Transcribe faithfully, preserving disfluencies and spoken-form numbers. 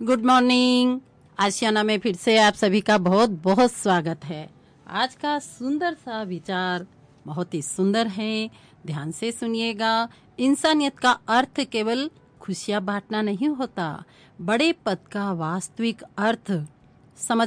Good morning. आशियाना में फिर से आप सभी का बहुत बहुत स्वागत है। आज का सुंदर सा विचार बहुत ही सुंदर है, ध्यान से सुनिएगा। इंसानियत का अर्थ केवल खुशियां बांटना नहीं होता, बड़े पद का वास्तविक अर्थ समझ